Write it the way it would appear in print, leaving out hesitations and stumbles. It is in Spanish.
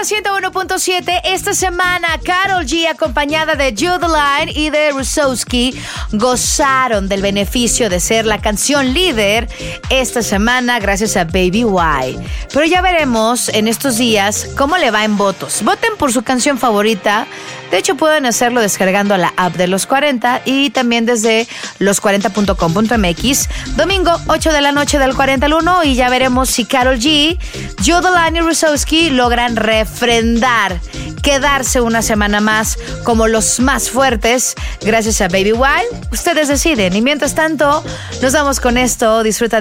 Exa 101.7. Esta semana, Karol G, acompañada de Judeline y de Rusowski, gozaron del beneficio de ser la canción líder esta semana gracias a Baby Why. Pero ya veremos en estos días cómo le va en votos. Voten por su canción favorita. De hecho, pueden hacerlo descargando la app de Los 40 y también desde los40.com.mx. Domingo, 8 de la noche del 40 al 1, y ya veremos si Karol G, Judeline y Rusowski logran refrendar, quedarse una semana más como los más fuertes gracias a Baby Why. Ustedes deciden. Y mientras tanto, nos vamos con esto. Disfruta de